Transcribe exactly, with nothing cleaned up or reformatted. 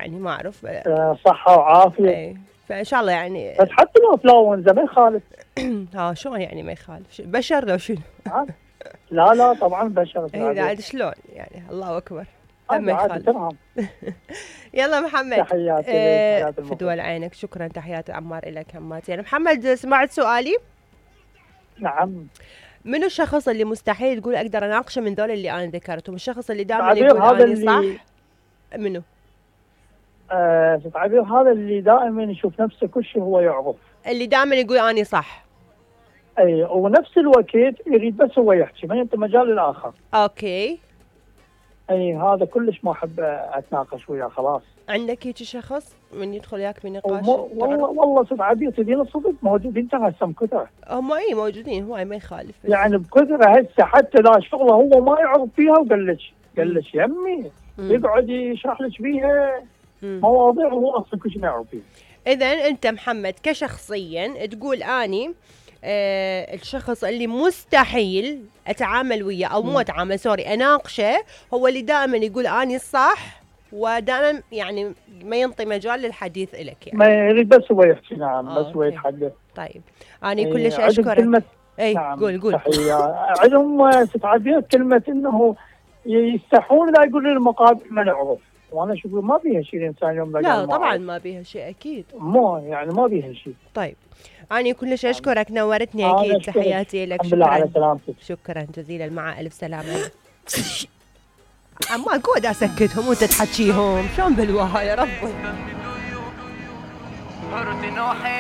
يعني ما اعرف. آه صحة وعافية. اي فان شاء الله يعني. بس حتى لو فلاونزا ما يخالف. ها شلون يعني ما يخالف؟ بشر لو شنو؟ لا لا طبعا بشر. اي عاد شلون يعني؟ الله اكبر. ما يخالف. يلا محمد. تحياتي. اه في دول عينك. شكرا. تحياتي عمار لك همات. يعني محمد سمعت سؤالي؟ نعم. منو الشخص اللي مستحيل تقول اقدر اناقشه من ذول اللي انا ذكرتهم؟ الشخص اللي دائما يقول اني صح. منو؟ آه تعبير هذا اللي دائما يشوف نفسه كل شيء هو يعرف. اللي دائما يقول اني صح. اي ونفس الوقت يريد بس هو يحكي ما ينطي مجال للاخر. اوكي. اي هذا كلش ما احب اتناقش وياه خلاص. عندك هيك شخص من يدخل وياك بنقاش؟ والله والله ست عبير تدين الصدق موجودين ترى هسه بكثره. هم اي موجودين هواي ما يخالف. يعني بكثره هسه حتى لا شغله هو ما يعرف فيها وقال لك قال لك يمي يقعد يشرح لك فيها مواضيع هو اصلا كل شيء ما يعرف فيها. اذا انت محمد كشخصيا تقول اني آه الشخص اللي مستحيل اتعامل وياه او مو اتعامل سوري اناقشه هو اللي دائما يقول اني الصح ودائما يعني ما ينطي مجال للحديث لك يعني. ما يريد بس هو يحكي. نعم. آه بس هو يتحدث. طيب انا كلش اشكرك. اي نعم. قول قول. عندهم ستعبير كلمه انه يستحون اذا يقولوا المقابل ما نعرف. وانا اشوف ما بيها شيء الانسان يوم لا طبعا ما بيها شيء اكيد. مو يعني ما بيها شيء. طيب انا كلش اشكرك نورتني اكيد. تحياتي لك. شكرا على سلامتك. شكرا جزيلا مع الف سلامه. عم اقعد اسكتهم وانت تحكيهم شلون بالوها يا ربي.